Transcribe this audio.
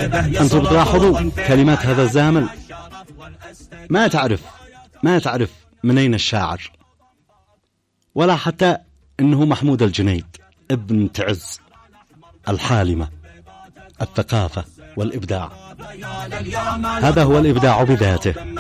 أنتم بتلاحظوا كلمات هذا الزامل ما تعرف من أين الشاعر، ولا حتى إنه محمود الجنيد ابن تعز الحالمة الثقافة والإبداع. هذا هو الإبداع بذاته.